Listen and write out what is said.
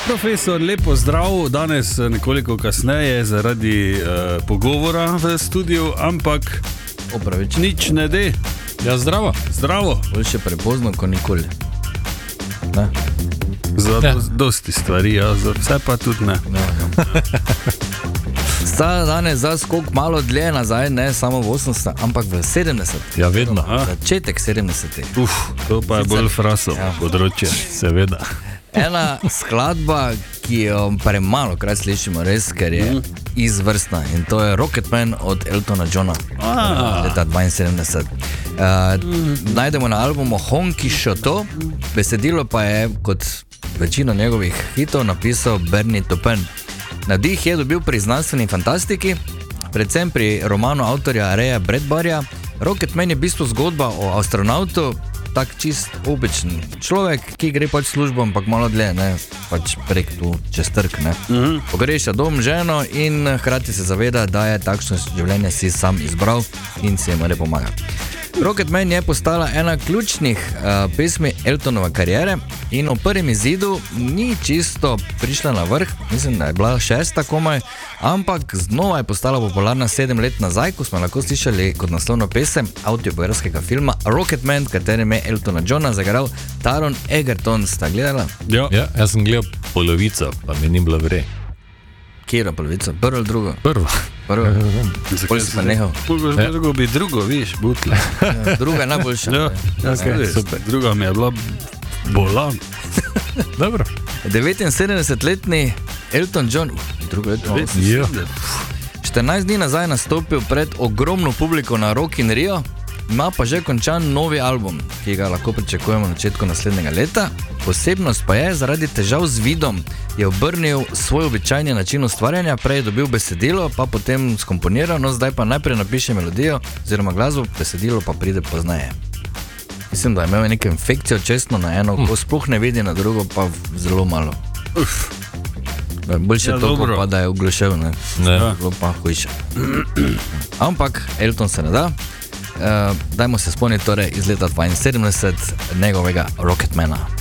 Profesor, lepo zdrav, danes nekoliko kasneje zaradi pogovora v studiu, ampak nič ne de. Ja, zdravo. Zdravo. Boljše prepozno, kot nikoli. Ne? Za dosti stvari, ja, za vse pa tudi ne. Sta danes za skok malo dlje nazaj, ne samo v 80, ampak v 70. Ja, vedno. Začetek 70. To pa je bolj fraso področje. Seveda. Ena skladba, ki jo premalo krat slišimo, res, ker je izvrstna, in to je Rocketman od Eltona Johna leta 72. Najdemo na albumu Honky Shoto, besedilo pa je, kot večino njegovih hitov, napisal Bernie Taupin. Navdih je dobil pri znanstveni fantastiki, predvsem pri romanu avtorja Raya Bradburyja. Rocketman je v bistvu zgodba o astronautu, tak čist običen človek, ki gre pač službo, ampak malo dlje, ne, pač prek tu čez trg, ne. Pogreša dom, ženo in hkrati se zaveda, da je takšno življenje si sam izbral in si je mora pomagati. Rocketman je postala ena ključnih pesmi Eltonove kariere in v prvem izidu ni čisto prišla na vrh, mislim, da je bila 6. komaj, ampak znova je postala popularna 7 let nazaj, ko smo lahko slišali kot naslovno pesem avtobiografskega filma Rocketman, v katerem je Eltona Johna zagral Taron Egerton. Sta gledala? Ja, jaz sem gledal polovico, pa mi ni bilo vre. Kjero polovico? Prvo ali drugo? Prvo. Pol si pa nehal. Drugo bi drugo, viš, butle. Druga je najboljša. Super. Druga mi je bila bolan. Dobro. 79-letni Elton John, drugo leto, 14 dni nazaj nastopil pred ogromno publiko na Rock in Rio, ima pa že končan novi album, ki ga lahko pričakujemo na začetku naslednjega leta. Posebnost pa je, zaradi težav z vidom je obrnil svoj običajni način ustvarjanja, prej je dobil besedilo, pa potem skomponiral, no zdaj pa najprej napiše melodijo oziroma glasbo, besedilo pa pride pozneje. Mislim, da je imel nekaj infekcijo čestno na eno, ko sploh ne vidi, na drugo pa zelo malo. Boljše ja, toliko pa, da je uglušel, ne. Zelo pa hujše. Ampak Elton se ne da. Dajmo se spomniti torej iz leta 72 njegovega Rocketmana.